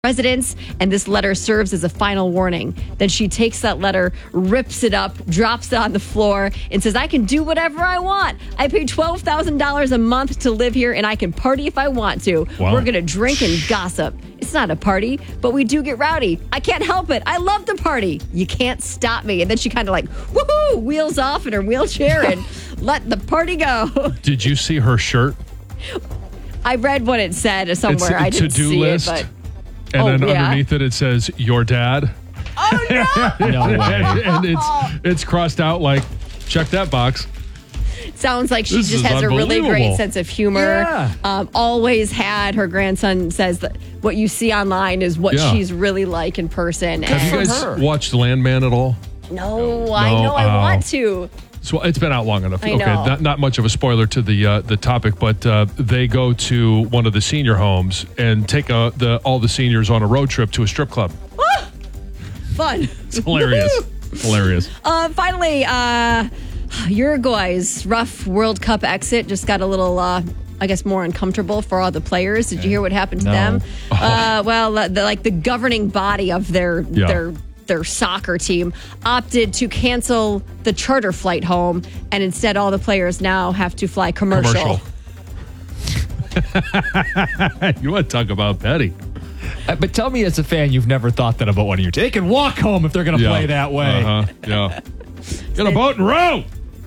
residents, and this letter serves as a final warning. Then she takes that letter, rips it up, drops it on the floor, and says, I can do whatever I want. I pay $12,000 a month to live here, and I can party if I want to. Wow. We're going to drink and gossip. It's not a party, but we do get rowdy. I can't help it. I love to party. You can't stop me. And then she kind of like, woohoo, wheels off in her wheelchair and let the party go. Did you see her shirt? I read what it said somewhere. It's a I didn't to-do see list. it, but... And then underneath it says, your dad. Oh, no! No way. And it's crossed out like, check that box. Sounds like she This just is has a really great unbelievable. sense of humor. Yeah. Always had. Her grandson says that what you see online is what Yeah. she's really like in person. Have you guys watched Landman at all? No, I know I want to. So it's been out long enough. I know. Not much of a spoiler to the topic, but they go to one of the senior homes and take all the seniors on a road trip to a strip club. Fun. It's hilarious. Hilarious. Finally, Uruguay's rough World Cup exit just got a little, I guess, more uncomfortable for all the players. Did you hear what happened to them? Well, the governing body of their soccer team opted to cancel the charter flight home, and instead all the players now have to fly commercial. You want to talk about petty. But tell me as a fan, you've never thought that about one of your teams. They can walk home if they're going to play that way. Yeah. Get a boat and row.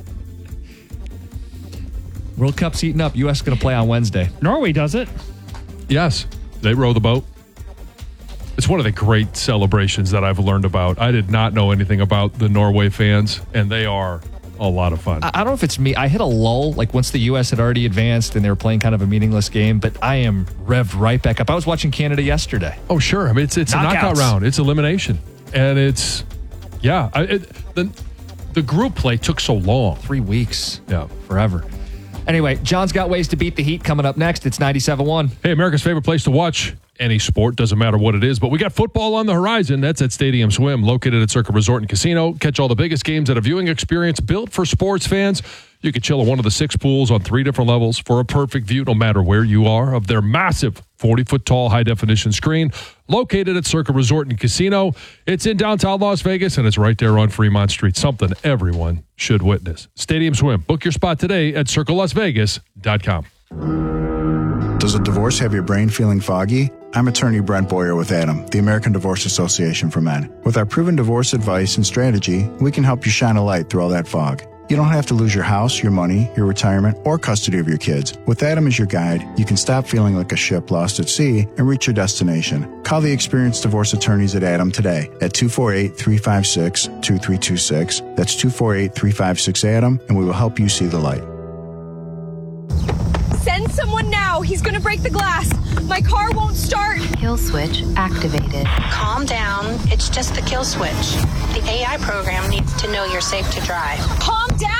World Cup's heating up. U.S. going to play on Wednesday. Norway does it. Yes, they row the boat. It's one of the great celebrations that I've learned about. I did not know anything about the Norway fans, and they are a lot of fun. I don't know if it's me. I hit a lull, like once the U.S. had already advanced and they were playing kind of a meaningless game, but I am revved right back up. I was watching Canada yesterday. Oh, sure. I mean, it's a knockout round. It's elimination. And it's, the group play took so long. 3 weeks. Yeah. Forever. Anyway, John's got ways to beat the heat coming up next. It's 97.1. Hey, America's favorite place to watch any sport, doesn't matter what it is, but we got football on the horizon. That's at Stadium Swim, located at Circa Resort and Casino. Catch all the biggest games at a viewing experience built for sports fans. You can chill at one of the 6 pools on 3 different levels for a perfect view, no matter where you are, of their massive 40-foot tall high-definition screen, located at Circa Resort and Casino. It's in downtown Las Vegas, and it's right there on Fremont Street, something everyone should witness. Stadium Swim. Book your spot today at circalasvegas.com. Does a divorce have your brain feeling foggy? I'm attorney Brent Boyer with ADAM, the American Divorce Association for Men. With our proven divorce advice and strategy, we can help you shine a light through all that fog. You don't have to lose your house, your money, your retirement, or custody of your kids. With ADAM as your guide, you can stop feeling like a ship lost at sea and reach your destination. Call the experienced divorce attorneys at ADAM today at 248-356-2326. That's 248-356-ADAM, and we will help you see the light. Send someone now. He's going to break the glass. My car won't start. Kill switch activated. Calm down. It's just the kill switch. The AI program needs to know you're safe to drive. Calm down?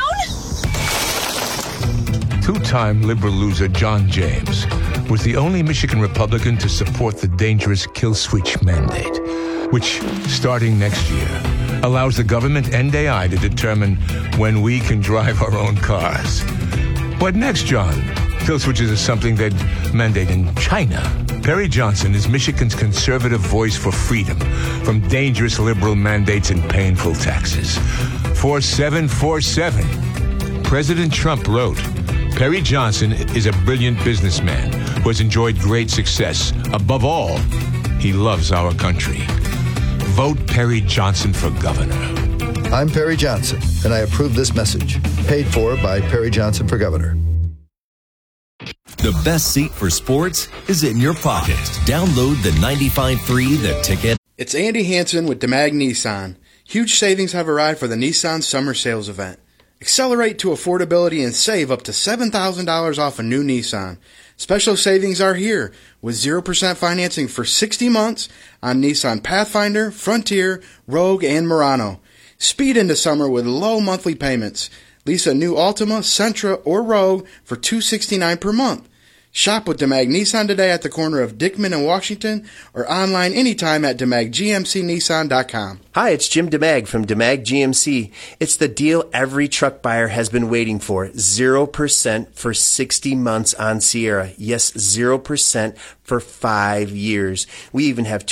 Two-time liberal loser John James was the only Michigan Republican to support the dangerous kill switch mandate, which, starting next year, allows the government and AI to determine when we can drive our own cars. What next, John? Kill switches is something they'd mandate in China. Perry Johnson is Michigan's conservative voice for freedom from dangerous liberal mandates and painful taxes. 4747. President Trump wrote, Perry Johnson is a brilliant businessman who has enjoyed great success. Above all, he loves our country. Vote Perry Johnson for governor. I'm Perry Johnson, and I approve this message. Paid for by Perry Johnson for governor. The best seat for sports is in your pocket. Download the 95.3 The Ticket. It's Andy Hansen with DeMag Nissan. Huge savings have arrived for the Nissan Summer Sales Event. Accelerate to affordability and save up to $7,000 off a new Nissan. Special savings are here with 0% financing for 60 months on Nissan Pathfinder, Frontier, Rogue, and Murano. Speed into summer with low monthly payments. Lease a new Altima, Sentra, or Rogue for $269 per month. Shop with DeMag Nissan today at the corner of Dickman and Washington or online anytime at DeMagGMCNissan.com. Hi, it's Jim DeMag from DeMag GMC. It's the deal every truck buyer has been waiting for. 0% for 60 months on Sierra. Yes, 0% for 5 years. We even have